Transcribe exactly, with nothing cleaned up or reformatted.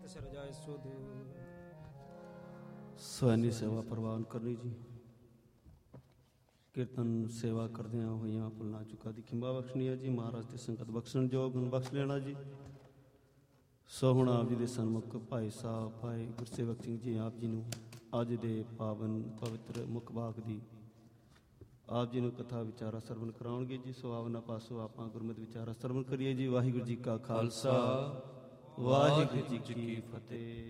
ਸਰਜਾਏ ਸੁਧ ਸਵੈਨੀ ਸੇਵਾ ਪ੍ਰਵਾਨ ਕਰਨੀ ਜੀ। ਕੀਰਤਨ ਸੇਵਾ ਕਰਦਿਆਂ ਹੋਈਆਂ ਭੁੱਲਾਂ ਚੁੱਕਾਂ ਦੀ ਖਿੰਬਾ ਬਖਸ਼ਣੀ ਹੈ ਜੀ। ਮਹਾਰਾਜ ਦੀ ਸੰਗਤ ਬਖਸ਼ਣ ਜੋ ਗੁਣ ਬਖਸ਼ ਲੈਣਾ ਜੀ। ਸੋ ਹੁਣ ਆਪ ਜੀ ਦੇ ਸਨਮੁਖ ਭਾਈ ਸਾਹਿਬ ਭਾਈ ਗੁਰਸੇਵਕ ਸਿੰਘ ਜੀ ਆਪ ਜੀ ਨੂੰ ਅੱਜ ਦੇ ਪਾਵਨ ਪਵਿੱਤਰ ਮੁੱਖ ਭਾਗ ਦੀ ਆਪ ਜੀ ਨੂੰ ਕਥਾ ਵਿਚਾਰਾ ਸਰਵਣ ਕਰਾਉਣਗੇ ਜੀ। ਸੋ ਆਵਨਾ ਪਾਸੋਂ ਆਪਾਂ ਗੁਰਮਤਿ ਵਿਚਾਰਾ ਸਰਵਣ ਕਰੀਏ ਜੀ। ਵਾਹਿਗੁਰੂ ਜੀ ਕਾ ਖਾਲਸਾ ਵਾਹਿਗੁਰੂ ਜੀ ਕੀ ਫਤਿਹ।